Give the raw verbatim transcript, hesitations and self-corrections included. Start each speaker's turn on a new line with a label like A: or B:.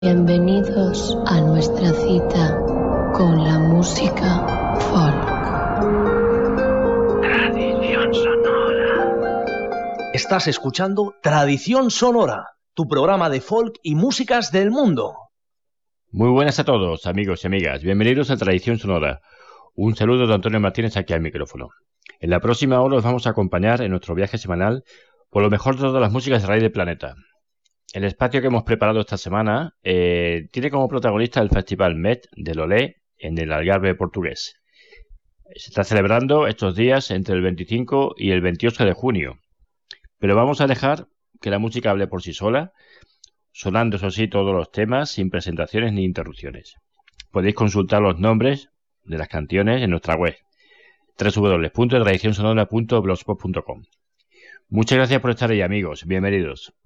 A: Bienvenidos a nuestra cita con la música folk.
B: Tradición sonora.
C: Estás escuchando Tradición Sonora, tu programa de folk y músicas del mundo.
D: Muy buenas a todos, amigos y amigas. Bienvenidos a Tradición Sonora. Un saludo de Antonio Martínez aquí al micrófono. En la próxima hora os vamos a acompañar en nuestro viaje semanal por lo mejor de todas las músicas de raíz del planeta. El espacio que hemos preparado esta semana eh, tiene como protagonista el Festival Met de Lolé en el Algarve portugués. Se está celebrando estos días entre el veinticinco y el veintiocho de junio. Pero vamos a dejar que la música hable por sí sola, sonando eso sí todos los temas sin presentaciones ni interrupciones. Podéis consultar los nombres de las canciones en nuestra web doble u doble u doble u punto tradición sonora punto blogspot punto com. Muchas gracias por estar ahí, amigos. Bienvenidos.